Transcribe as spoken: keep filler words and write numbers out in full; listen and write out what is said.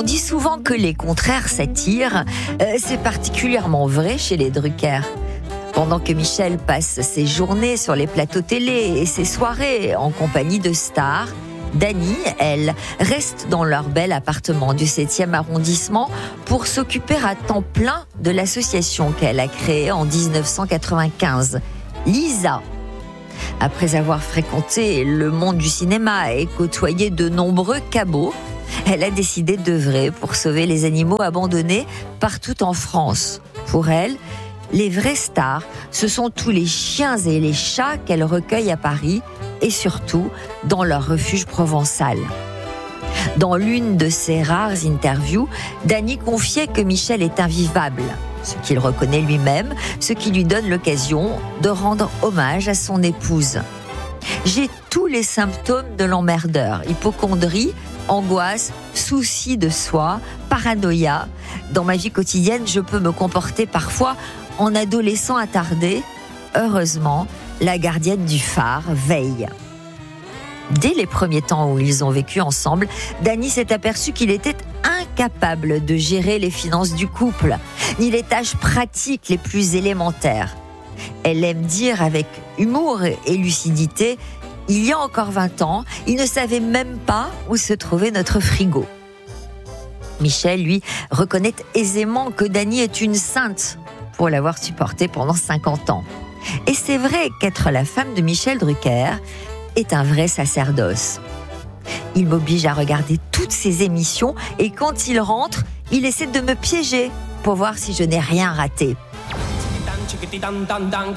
On dit souvent que les contraires s'attirent. Euh, c'est particulièrement vrai chez les Drucker. Pendant que Michel passe ses journées sur les plateaux télé et ses soirées en compagnie de stars, Dany, elle, reste dans leur bel appartement du septième arrondissement pour s'occuper à temps plein de l'association qu'elle a créée en dix-neuf cent quatre-vingt-quinze, Lisa. Après avoir fréquenté le monde du cinéma et côtoyé de nombreux cabots, elle a décidé d'œuvrer pour sauver les animaux abandonnés partout en France. Pour elle, les vraies stars, ce sont tous les chiens et les chats qu'elle recueille à Paris et surtout dans leur refuge provençal. Dans l'une de ses rares interviews, Dany confiait que Michel est invivable, ce qu'il reconnaît lui-même, ce qui lui donne l'occasion de rendre hommage à son épouse. J'ai tous les symptômes de l'emmerdeur, hypocondrie, angoisse, souci de soi, paranoïa. Dans ma vie quotidienne, je peux me comporter parfois en adolescent attardé. Heureusement, la gardienne du phare veille. Dès les premiers temps où ils ont vécu ensemble, Dany s'est aperçu qu'il était incapable de gérer les finances du couple, ni les tâches pratiques les plus élémentaires. Elle aime dire avec humour et lucidité « Il y a encore vingt ans, il ne savait même pas où se trouvait notre frigo ». Michel, lui, reconnaît aisément que Dany est une sainte pour l'avoir supportée pendant cinquante ans. Et c'est vrai qu'être la femme de Michel Drucker est un vrai sacerdoce. Il m'oblige à regarder toutes ses émissions et quand il rentre, il essaie de me piéger pour voir si je n'ai rien raté.